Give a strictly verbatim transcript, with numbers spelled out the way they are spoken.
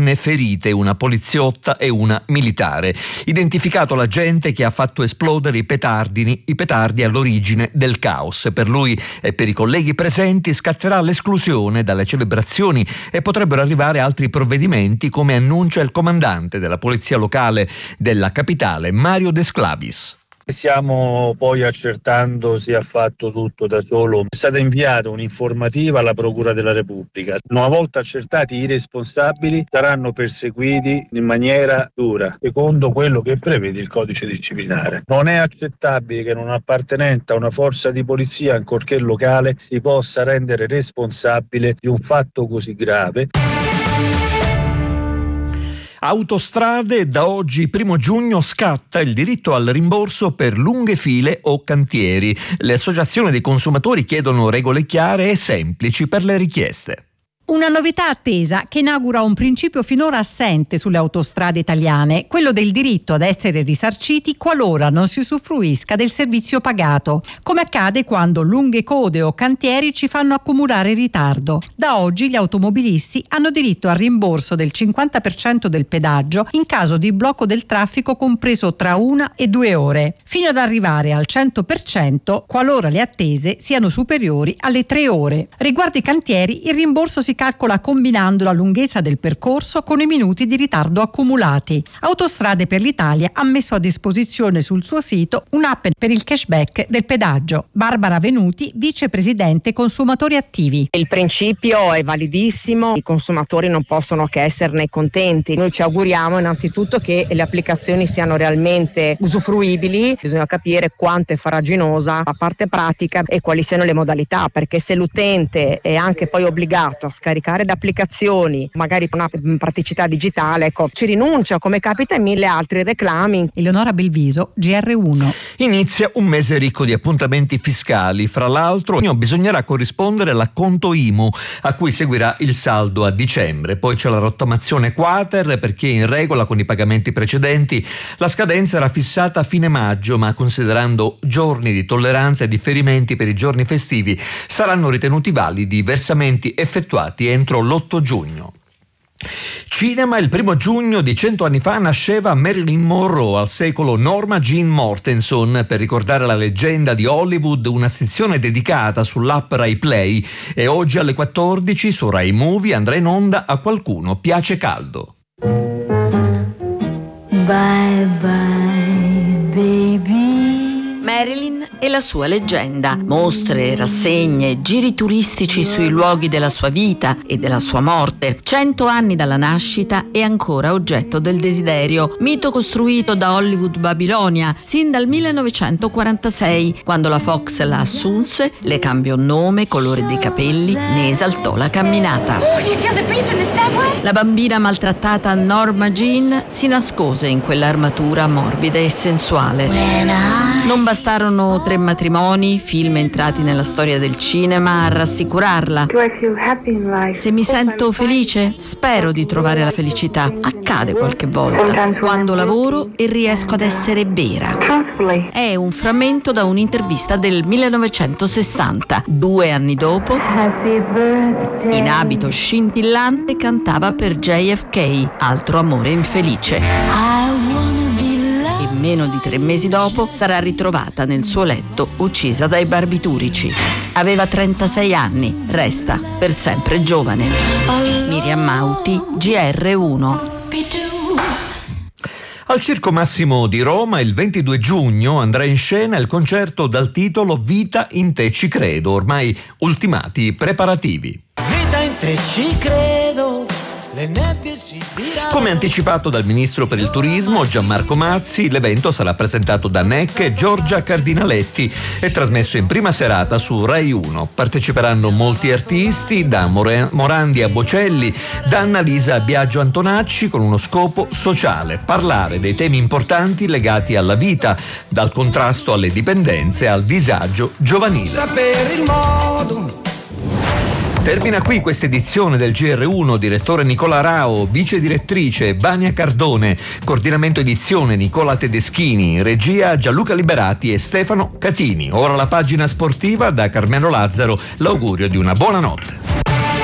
donne ferite, una poliziotta e una militare. Identificato l'agente che ha fatto esplodere i petardini, i petardi all'origine del caos. Per lui e per i colleghi presenti scatterà l'esclusione dalle celebrazioni e potrebbero arrivare altri provvedimenti, come annuncia il comandante della polizia locale della capitale, Mario De Sclavis. Stiamo poi accertando se ha fatto tutto da solo. È stata inviata un'informativa alla Procura della Repubblica. Una volta accertati i responsabili saranno perseguiti in maniera dura, secondo quello che prevede il codice disciplinare. Non è accettabile che un appartenente a una forza di polizia, ancorché locale, si possa rendere responsabile di un fatto così grave. Autostrade, da oggi primo giugno scatta il diritto al rimborso per lunghe file o cantieri. Le associazioni dei consumatori chiedono regole chiare e semplici per le richieste. Una novità attesa che inaugura un principio finora assente sulle autostrade italiane, quello del diritto ad essere risarciti qualora non si usufruisca del servizio pagato, come accade quando lunghe code o cantieri ci fanno accumulare ritardo. Da oggi gli automobilisti hanno diritto al rimborso del cinquanta per cento del pedaggio in caso di blocco del traffico compreso tra una e due ore, fino ad arrivare al cento per cento qualora le attese siano superiori alle tre ore. Riguardo i cantieri, il rimborso si calcola combinando la lunghezza del percorso con i minuti di ritardo accumulati. Autostrade per l'Italia ha messo a disposizione sul suo sito un'app per il cashback del pedaggio. Barbara Venuti, vicepresidente consumatori attivi. Il principio è validissimo, i consumatori non possono che esserne contenti. Noi ci auguriamo innanzitutto che le applicazioni siano realmente usufruibili, bisogna capire quanto è farraginosa la parte pratica e quali siano le modalità, perché se l'utente è anche poi obbligato a scaricare da applicazioni, magari una praticità digitale, ecco, ci rinuncia, come capita in mille altri reclami. Eleonora Belviso, G R uno. Inizia un mese ricco di appuntamenti fiscali. Fra l'altro bisognerà corrispondere l'acconto I M U, a cui seguirà il saldo a dicembre. Poi c'è la rottamazione quater per chi è in regola con i pagamenti precedenti. La scadenza era fissata a fine maggio, ma considerando giorni di tolleranza e differimenti per i giorni festivi, saranno ritenuti validi i versamenti effettuati entro l'otto giugno. Cinema. Il primo giugno di cento anni fa nasceva Marilyn Monroe, al secolo Norma Jean Mortenson. Per ricordare la leggenda di Hollywood, una sezione dedicata sull'app Rai Play, e oggi alle quattordici su Rai Movie andrà in onda A qualcuno piace caldo. Bye bye baby. Marilyn e la sua leggenda. Mostre, rassegne, giri turistici sui luoghi della sua vita e della sua morte. Cento anni dalla nascita e ancora oggetto del desiderio. Mito costruito da Hollywood Babilonia sin dal millenovecentoquarantasei, quando la Fox la assunse, le cambiò nome, colore dei capelli, ne esaltò la camminata. La bambina maltrattata Norma Jean si nascose in quell'armatura morbida e sensuale. Non bastarono tre matrimoni, film entrati nella storia del cinema a rassicurarla. Se mi sento felice, spero di trovare la felicità. Accade qualche volta, quando lavoro e riesco ad essere vera. È un frammento da un'intervista del millenovecentosessanta. Due anni dopo, in abito scintillante, cantava per J F K, altro amore infelice. Meno di tre mesi dopo sarà ritrovata nel suo letto uccisa dai barbiturici. Aveva trentasei anni, resta per sempre giovane. Miriam Mauti, G R uno. Al Circo Massimo di Roma il ventidue giugno andrà in scena il concerto dal titolo Vita in te ci credo, ormai ultimati i preparativi. Vita in te ci credo. Come anticipato dal ministro per il turismo Gianmarco Mazzi, l'evento sarà presentato da N E C e Giorgia Cardinaletti e trasmesso in prima serata su Rai uno. Parteciperanno molti artisti, da Morandi a Bocelli, da Annalisa a Biagio Antonacci, con uno scopo sociale: parlare dei temi importanti legati alla vita, dal contrasto alle dipendenze al disagio giovanile. Sapere il modo. Termina qui questa edizione del G R uno. Direttore Nicola Rao, vice direttrice Bania Cardone, coordinamento edizione Nicola Tedeschini, regia Gianluca Liberati e Stefano Catini. Ora la pagina sportiva, da Carmelo Lazzaro l'augurio di una buona notte.